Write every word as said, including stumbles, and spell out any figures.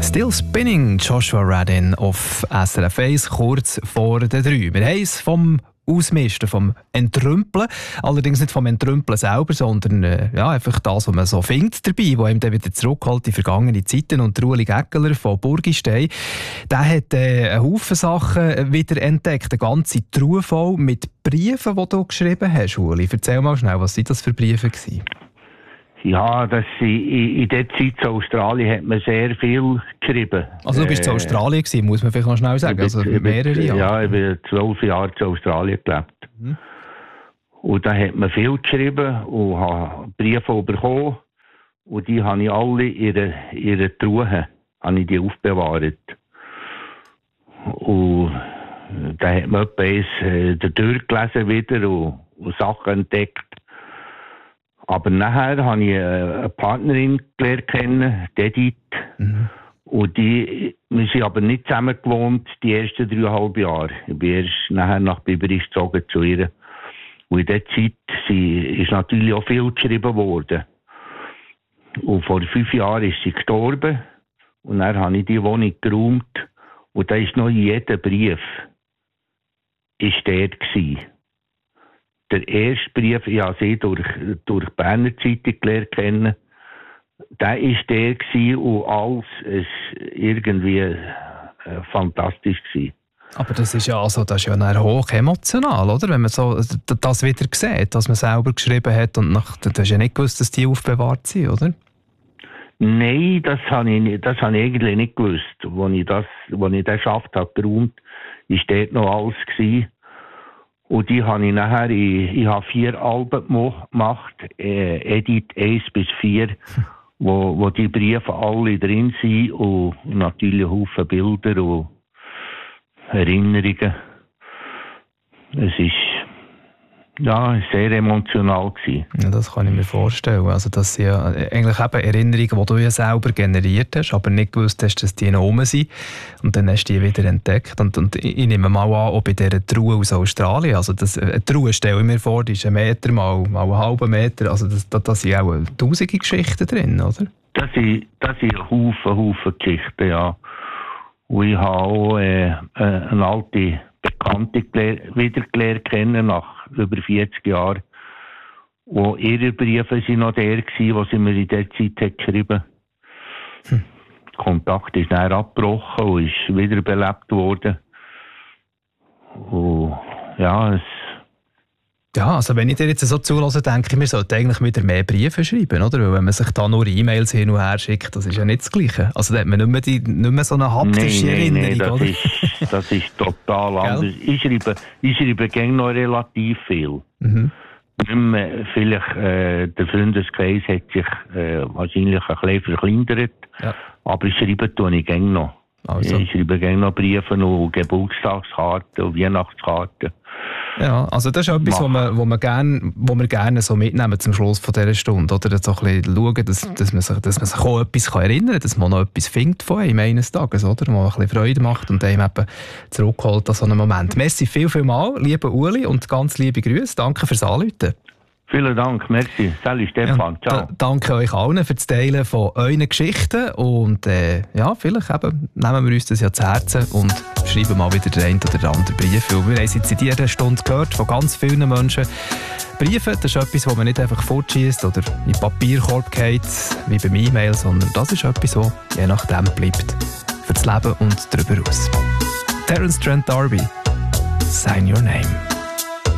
Still Spinning, Joshua Radin auf S R F eins, kurz vor der drei. Wir haben es vom Ausmisten, vom Entrümpeln. Allerdings nicht vom Entrümpeln selber, sondern äh, ja, einfach das, was man so findet dabei, wo einem dann wieder zurückholt in vergangene Zeiten. Und Ueli Gäckeler von Burgistein, der hat äh, einen Haufen Sachen wieder entdeckt, eine ganze Truhe voll mit Briefen, die du geschrieben hast, Ueli. Erzähl mal schnell, was sind das für Briefe gewesen? Ja, das, in, in der Zeit in Australien hat man sehr viel geschrieben. Also du bist äh, in Australien gewesen, muss man vielleicht noch schnell sagen, also mehrere Jahre. Ja, ich habe zwölf Jahre in Australien gelebt. Mhm. Und da hat man viel geschrieben und habe Briefe bekommen. Und die habe ich alle in ihre, ihre Truhe habe ich die aufbewahrt. Und da hat man etwas äh, durchgelesen wieder und, und Sachen entdeckt. Aber nachher habe ich eine Partnerin gelernt kennen, Edith. Mhm. Und die, wir sind aber nicht zusammen gewohnt, die ersten dreieinhalb Jahre. Ich bin erst nachher nach Biberich gezogen zu ihr. Und in dieser Zeit sie, ist natürlich auch viel geschrieben worden. Und vor fünf Jahren ist sie gestorben. Und dann habe ich die Wohnung geräumt. Und da ist noch jeder Brief ist dort gewesen. Der erste Brief, ich habe sie durch, durch die Berner Zeitung gelernt kennen, der war der gewesen und alles ist irgendwie äh, fantastisch gewesen. Aber das ist ja, also, das ist ja hoch emotional, oder? Wenn man so das wieder sieht, dass man selber geschrieben hat und nach, du hast ja nicht gewusst, dass die aufbewahrt sind, oder? Nein, das habe ich, das habe ich eigentlich nicht gewusst. Als ich das, als ich das geschafft habe, geräumt, war dort noch alles gewesen. Und die habe ich nachher, ich, ich habe vier Alben gemacht, äh, Edit eins bis vier, wo, wo die Briefe alle drin sind und natürlich Haufen Bilder und Erinnerungen. Es ist ja sehr emotional gewesen. Ja, das kann ich mir vorstellen. Also das sind ja eigentlich eben Erinnerungen, die du ja selber generiert hast, aber nicht gewusst hast, dass die noch rum sind. Und dann hast du die wieder entdeckt. Und, und ich nehme mal an, auch bei dieser Truhe aus Australien, also das, eine Truhe stelle ich mir vor, die ist ein Meter mal, mal einen halben Meter, also das, da, da sind auch tausende Geschichten drin, oder? Das sind, das sind Haufen, Haufen Geschichten, ja. Und ich habe auch äh, eine alte Bekannte wieder gelernt kennen, nach über vierzig Jahren. Wo ihre Briefe sind noch der gewesen, was sie mir in der Zeit hat geschrieben. Hm. Der Kontakt ist dann abgebrochen und ist wiederbelebt worden. Und ja, es Ja, also wenn ich dir jetzt so zulasse, denke ich, wir sollten eigentlich wieder mehr Briefe schreiben, oder? Weil wenn man sich da nur E-Mails hin und her schickt, das ist ja nicht das Gleiche. Also da hat man nicht mehr, die, nicht mehr so eine haptische nee, nee, Erinnerung, nee, das oder? Ist, das ist total anders. Ich schreibe, ich schreibe gerne noch relativ viel. Mhm. Nicht mehr, vielleicht, äh, der Freundeskreis hat sich äh, wahrscheinlich ein bisschen verkleinert, ja. Aber ich schreibe tue ich gerne noch. Also. Ich schreibe gerne noch Briefe und Geburtstagskarten und Weihnachtskarten. Ja, also das ist etwas, was man, wo man gerne, wo wir gerne so mitnehmen zum Schluss von dieser Stunde, oder? So ein bisschen schauen, dass, dass, man sich, dass man sich auch etwas erinnern kann, dass man noch etwas findet von einem eines Tages, oder? Wo man ein bisschen Freude macht und einem eben zurückholt an so einen Moment. Merci viel, viel mal, lieber Uli, und ganz liebe Grüße. Danke fürs Anrufen. Vielen Dank, merci. Salut Stefan, ja, ciao. D- danke euch allen für das Teilen von euren Geschichten und äh, ja, vielleicht eben nehmen wir uns das ja zu Herzen und schreiben mal wieder den einen oder den anderen Brief. Weil wir haben jetzt in dieser Stunde gehört von ganz vielen Menschen, Briefe, das ist etwas, das man nicht einfach fortschießt oder in den Papierkorb geht, wie beim E-Mail, sondern das ist etwas, das je nachdem bleibt für das Leben und darüber aus. Terence Trent D'Arby, Sign Your Name.